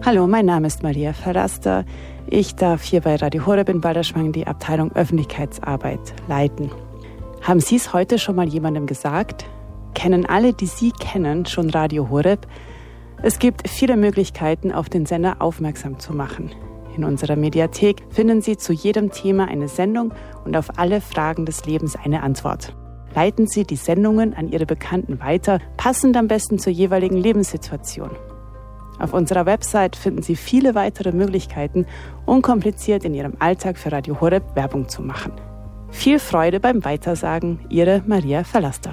Hallo, mein Name ist Maria Verlaster. Ich darf hier bei Radio Horeb in Balderschwang die Abteilung Öffentlichkeitsarbeit leiten. Haben Sie es heute schon mal jemandem gesagt? Kennen alle, die Sie kennen, schon Radio Horeb? Es gibt viele Möglichkeiten, auf den Sender aufmerksam zu machen. In unserer Mediathek finden Sie zu jedem Thema eine Sendung und auf alle Fragen des Lebens eine Antwort. Leiten Sie die Sendungen an Ihre Bekannten weiter, passend am besten zur jeweiligen Lebenssituation. Auf unserer Website finden Sie viele weitere Möglichkeiten, unkompliziert in Ihrem Alltag für Radio Horeb Werbung zu machen. Viel Freude beim Weitersagen, Ihre Maria Verlaster.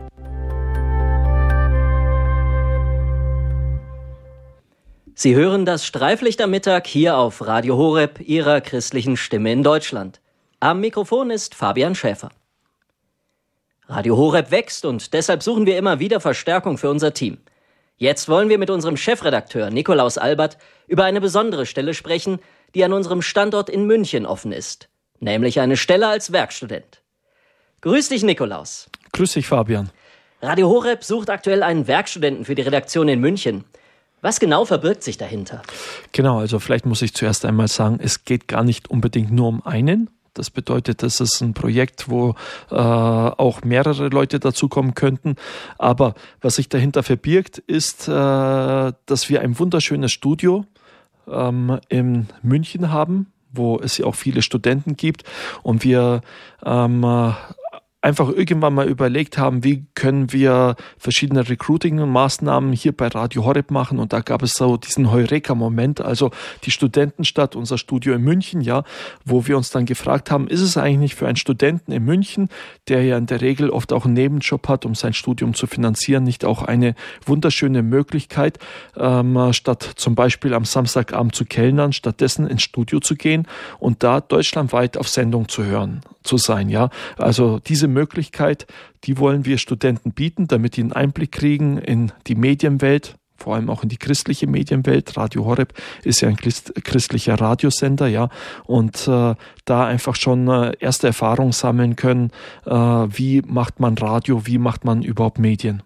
Sie hören das Streiflicht am Mittag hier auf Radio Horeb, Ihrer christlichen Stimme in Deutschland. Am Mikrofon ist Fabian Schäfer. Radio Horeb wächst und deshalb suchen wir immer wieder Verstärkung für unser Team. Jetzt wollen wir mit unserem Chefredakteur Nikolaus Albert über eine besondere Stelle sprechen, die an unserem Standort in München offen ist, nämlich eine Stelle als Werkstudent. Grüß dich, Nikolaus. Grüß dich, Fabian. Radio Horeb sucht aktuell einen Werkstudenten für die Redaktion in München. Was genau verbirgt sich dahinter? Genau, also vielleicht muss ich zuerst einmal sagen, es geht gar nicht unbedingt nur um einen. Das bedeutet, das ist ein Projekt, wo auch mehrere Leute dazukommen könnten. Aber was sich dahinter verbirgt, ist, dass wir ein wunderschönes Studio in München haben, wo es ja auch viele Studenten gibt. Und wir einfach irgendwann mal überlegt haben, wie können wir verschiedene Recruiting-Maßnahmen hier bei Radio Horeb machen, und da gab es so diesen Heureka-Moment, also die Studentenstadt, unser Studio in München, ja, wo wir uns dann gefragt haben, ist es eigentlich für einen Studenten in München, der ja in der Regel oft auch einen Nebenjob hat, um sein Studium zu finanzieren, nicht auch eine wunderschöne Möglichkeit, statt zum Beispiel am Samstagabend zu kellnern, stattdessen ins Studio zu gehen und da deutschlandweit auf Sendung zu sein, ja. Also diese Möglichkeit, die wollen wir Studenten bieten, damit die einen Einblick kriegen in die Medienwelt, vor allem auch in die christliche Medienwelt. Radio Horeb ist ja ein christlicher Radiosender, ja, und da einfach schon erste Erfahrungen sammeln können, wie macht man Radio, wie macht man überhaupt Medien.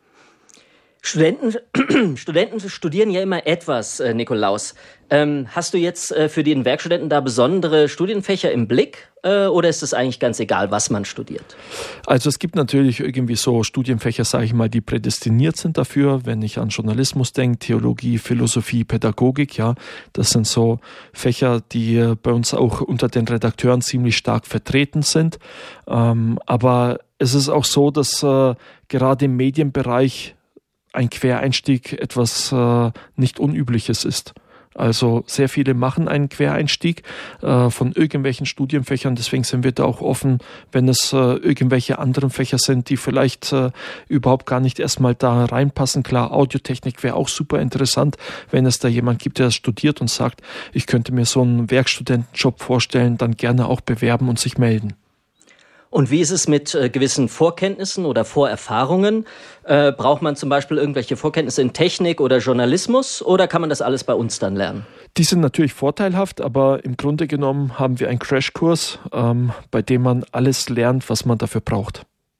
Studenten studieren ja immer etwas, Nikolaus. Hast du jetzt für den Werkstudenten da besondere Studienfächer im Blick oder ist es eigentlich ganz egal, was man studiert? Also es gibt natürlich irgendwie so Studienfächer, sage ich mal, die prädestiniert sind dafür, wenn ich an Journalismus denke, Theologie, Philosophie, Pädagogik, ja, das sind so Fächer, die bei uns auch unter den Redakteuren ziemlich stark vertreten sind. Aber es ist auch so, dass gerade im Medienbereich ein Quereinstieg etwas nicht Unübliches ist. Also sehr viele machen einen Quereinstieg von irgendwelchen Studienfächern. Deswegen sind wir da auch offen, wenn es irgendwelche anderen Fächer sind, die vielleicht überhaupt gar nicht erstmal da reinpassen. Klar, Audiotechnik wäre auch super interessant, wenn es da jemand gibt, der das studiert und sagt, ich könnte mir so einen Werkstudentenjob vorstellen, dann gerne auch bewerben und sich melden. Und wie ist es mit gewissen Vorkenntnissen oder Vorerfahrungen? Braucht man zum Beispiel irgendwelche Vorkenntnisse in Technik oder Journalismus oder kann man das alles bei uns dann lernen? Die sind natürlich vorteilhaft, aber im Grunde genommen haben wir einen Crashkurs, bei dem man alles lernt, was man dafür braucht.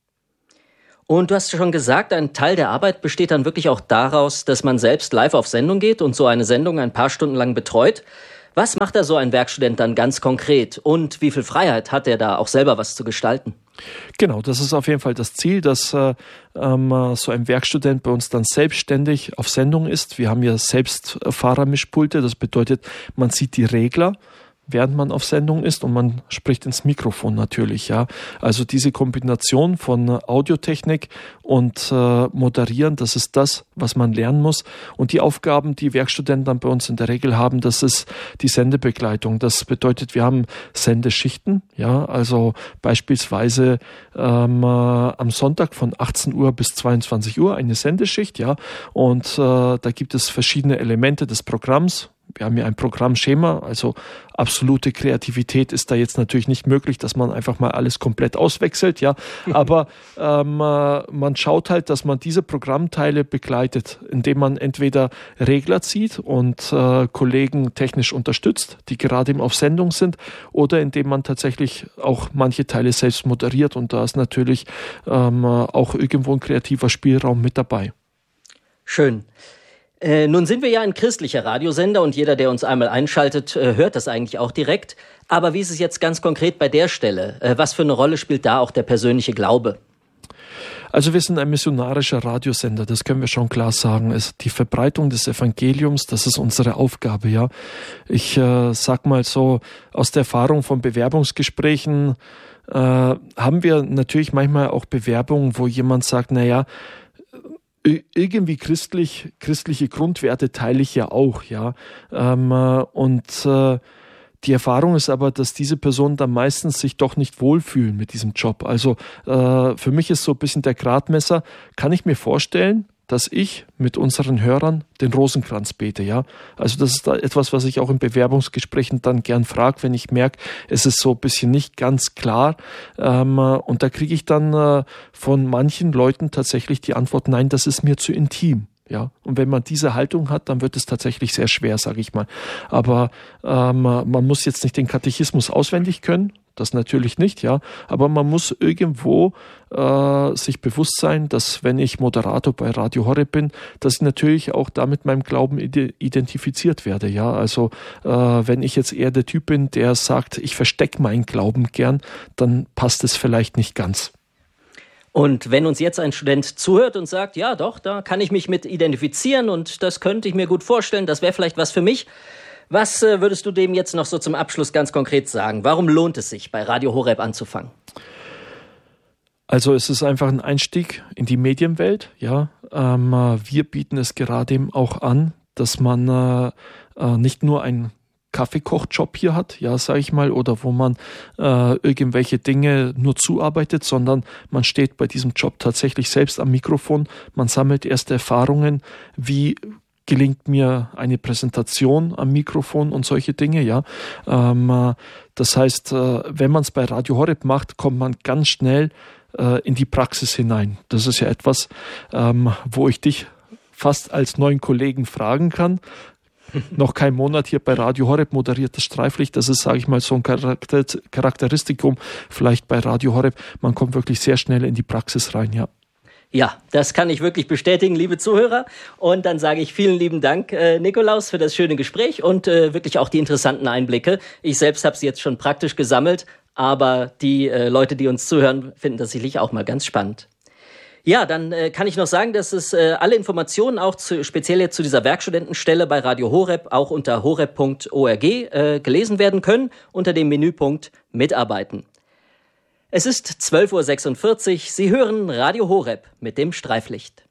Und du hast schon gesagt, ein Teil der Arbeit besteht dann wirklich auch daraus, dass man selbst live auf Sendung geht und so eine Sendung ein paar Stunden lang betreut. Was macht da so ein Werkstudent dann ganz konkret und wie viel Freiheit hat er da auch selber was zu gestalten? Genau, das ist auf jeden Fall das Ziel, dass so ein Werkstudent bei uns dann selbstständig auf Sendung ist. Wir haben ja selbst Fahrermischpulte, das bedeutet, man sieht die Regler, während man auf Sendung ist und man spricht ins Mikrofon natürlich, ja. Also diese Kombination von Audiotechnik und Moderieren, das ist das, was man lernen muss. Und die Aufgaben, die Werkstudenten dann bei uns in der Regel haben, das ist die Sendebegleitung. Das bedeutet, wir haben Sendeschichten, ja, also beispielsweise am Sonntag von 18 Uhr bis 22 Uhr eine Sendeschicht, ja. Und da gibt es verschiedene Elemente des Programms. Wir haben ja ein Programmschema, also absolute Kreativität ist da jetzt natürlich nicht möglich, dass man einfach mal alles komplett auswechselt, ja. Aber man schaut halt, dass man diese Programmteile begleitet, indem man entweder Regler zieht und Kollegen technisch unterstützt, die gerade eben auf Sendung sind, oder indem man tatsächlich auch manche Teile selbst moderiert. Und da ist natürlich auch irgendwo ein kreativer Spielraum mit dabei. Schön. Nun sind wir ja ein christlicher Radiosender und jeder, der uns einmal einschaltet, hört das eigentlich auch direkt. Aber wie ist es jetzt ganz konkret bei der Stelle? Was für eine Rolle spielt da auch der persönliche Glaube? Also wir sind ein missionarischer Radiosender, das können wir schon klar sagen. Die Verbreitung des Evangeliums, das ist unsere Aufgabe, ja. Ich sag mal so, aus der Erfahrung von Bewerbungsgesprächen haben wir natürlich manchmal auch Bewerbungen, wo jemand sagt, naja, irgendwie christliche Grundwerte teile ich ja auch, ja. Die Erfahrung ist aber, dass diese Personen dann meistens sich doch nicht wohlfühlen mit diesem Job. Also für mich ist so ein bisschen der Gradmesser, kann ich mir vorstellen, dass ich mit unseren Hörern den Rosenkranz bete, ja. Also das ist da etwas, was ich auch in Bewerbungsgesprächen dann gern frage, wenn ich merke, es ist so ein bisschen nicht ganz klar. Und da kriege ich dann von manchen Leuten tatsächlich die Antwort, nein, das ist mir zu intim. Ja, und wenn man diese Haltung hat, dann wird es tatsächlich sehr schwer, sage ich mal. Aber man muss jetzt nicht den Katechismus auswendig können, das natürlich nicht, ja. Aber man muss irgendwo sich bewusst sein, dass wenn ich Moderator bei Radio Horeb bin, dass ich natürlich auch da mit meinem Glauben identifiziert werde, ja. Also wenn ich jetzt eher der Typ bin, der sagt, ich verstecke meinen Glauben gern, dann passt es vielleicht nicht ganz. Und wenn uns jetzt ein Student zuhört und sagt, ja doch, da kann ich mich mit identifizieren und das könnte ich mir gut vorstellen, das wäre vielleicht was für mich. Was würdest du dem jetzt noch so zum Abschluss ganz konkret sagen? Warum lohnt es sich, bei Radio Horeb anzufangen? Also es ist einfach ein Einstieg in die Medienwelt. Ja, wir bieten es gerade eben auch an, dass man nicht nur ein Kaffeekochjob hier hat, ja, sage ich mal, oder wo man irgendwelche Dinge nur zuarbeitet, sondern man steht bei diesem Job tatsächlich selbst am Mikrofon, man sammelt erste Erfahrungen, wie gelingt mir eine Präsentation am Mikrofon und solche Dinge, ja. Das heißt, wenn man es bei Radio Horeb macht, kommt man ganz schnell in die Praxis hinein. Das ist ja etwas, wo ich dich fast als neuen Kollegen fragen kann. Noch kein Monat hier bei Radio Horeb moderiert das Streiflicht. Das ist, sage ich mal, so ein Charakteristikum vielleicht bei Radio Horeb. Man kommt wirklich sehr schnell in die Praxis rein, ja. Ja, das kann ich wirklich bestätigen, liebe Zuhörer. Und dann sage ich vielen lieben Dank, Nikolaus, für das schöne Gespräch und wirklich auch die interessanten Einblicke. Ich selbst habe sie jetzt schon praktisch gesammelt, aber die Leute, die uns zuhören, finden das sicherlich auch mal ganz spannend. Ja, dann kann ich noch sagen, dass es alle Informationen auch speziell jetzt zu dieser Werkstudentenstelle bei Radio Horeb auch unter horeb.org gelesen werden können, unter dem Menüpunkt Mitarbeiten. Es ist 12.46 Uhr. Sie hören Radio Horeb mit dem Streiflicht.